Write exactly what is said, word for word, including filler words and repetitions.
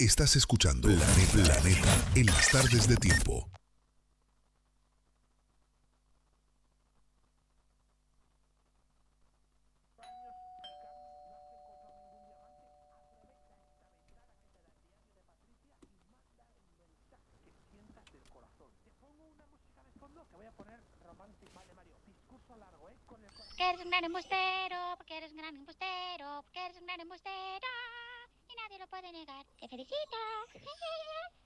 Estás escuchando Planeta, Planeta en las tardes de tiempo. Porque eres un gran embustero, porque eres un gran embustero, porque eres un gran embustero y nadie lo puede negar. ¡Te felicito!